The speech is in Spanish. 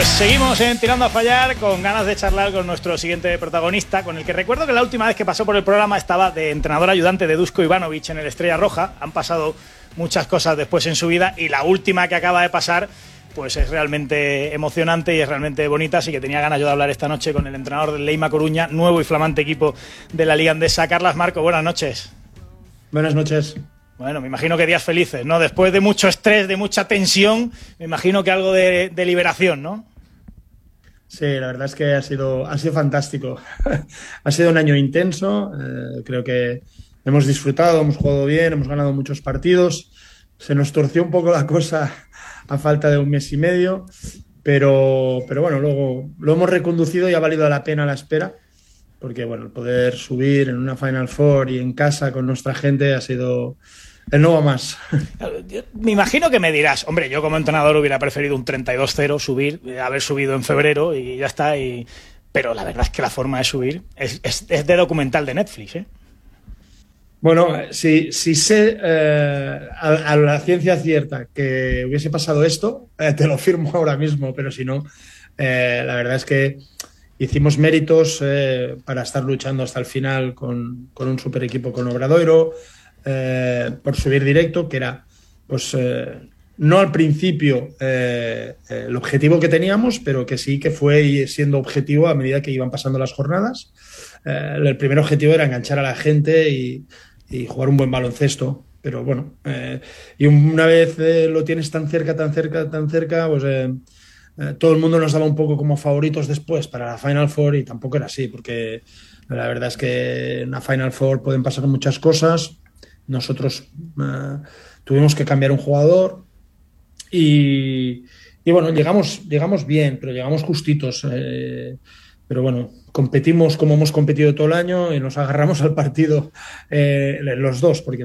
Pues seguimos en Tirando a Fallar, con ganas de charlar con nuestro siguiente protagonista, con el que recuerdo que la última vez que pasó por el programa estaba de entrenador ayudante de Dusko Ivanovic en el Estrella Roja. Han pasado muchas cosas después en su vida y la última que acaba de pasar pues es realmente emocionante y es realmente bonita, así que tenía ganas yo de hablar esta noche con el entrenador del Leima Coruña, nuevo y flamante equipo de la Liga Andesa. Carlas Marco, buenas noches. Buenas noches. Bueno, me imagino que días felices, ¿no? Después de mucho estrés, de mucha tensión, me imagino que algo de liberación, ¿no? Sí, la verdad es que ha sido fantástico. Ha sido un año intenso, creo que hemos disfrutado, hemos jugado bien, hemos ganado muchos partidos. Se nos torció un poco la cosa a falta de un mes y medio, pero bueno, luego lo hemos reconducido y ha valido la pena la espera, porque bueno, el poder subir en una Final Four y en casa con nuestra gente ha sido el nuevo más. Me imagino que me dirás, hombre, yo como entrenador hubiera preferido un 32-0 subir, haber subido en febrero y ya está. Pero la verdad es que la forma de subir es de documental de Netflix, ¿eh? Bueno, si sé a la ciencia cierta que hubiese pasado esto, te lo firmo ahora mismo, pero si no, la verdad es que hicimos méritos para estar luchando hasta el final con un super equipo con Obradoiro, por subir directo, que era, pues, no al principio el objetivo que teníamos, pero que sí que fue siendo objetivo a medida que iban pasando las jornadas. El primer objetivo era enganchar a la gente y jugar un buen baloncesto, pero bueno, y una vez lo tienes tan cerca, pues todo el mundo nos daba un poco como favoritos después para la Final Four y tampoco era así, porque la verdad es que en la Final Four pueden pasar muchas cosas. Nosotros tuvimos que cambiar un jugador y bueno, llegamos bien, pero llegamos justitos. Pero bueno, competimos como hemos competido todo el año y nos agarramos al partido los dos, porque